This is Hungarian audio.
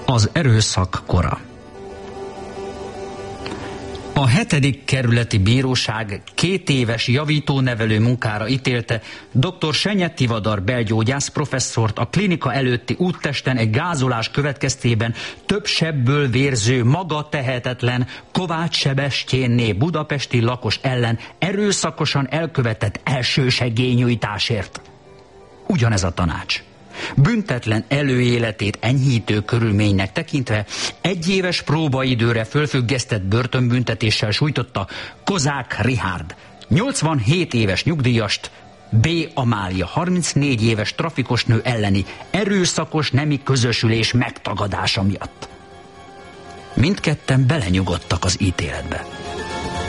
Az erőszak kora. A 7. kerületi bíróság 2 éves javítónevelő munkára ítélte dr. Senyed Tivadar belgyógyász professzort a klinika előtti úttesten egy gázolás következtében több sebből vérző, maga tehetetlen Kovács Sebestyénné budapesti lakos ellen erőszakosan elkövetett elsősegélynyújtásért. Ugyanez a tanács büntetlen előéletét enyhítő körülménynek tekintve 1 éves próbaidőre fölfüggesztett börtönbüntetéssel sújtotta Kozák Richárd, 87 éves nyugdíjast, B. Amália, 34 éves trafikosnő elleni erőszakos nemi közösülés megtagadása miatt. Mindketten belenyugodtak az ítéletbe.